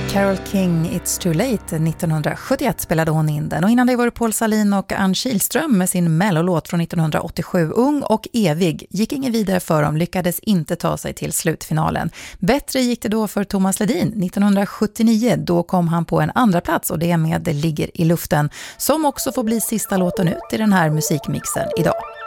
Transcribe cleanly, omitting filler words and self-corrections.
Carole King, It's Too Late, 1971 spelade hon in den. Och innan det var det Paul Salin och Ann Kihlström med sin mellolåt från 1987, Ung och evig. Gick ingen vidare för dem, lyckades inte ta sig till slutfinalen. Bättre gick det då för Thomas Ledin 1979. Då kom han på en andra plats och det med Det ligger i luften, som också får bli sista låten ut i den här musikmixen idag.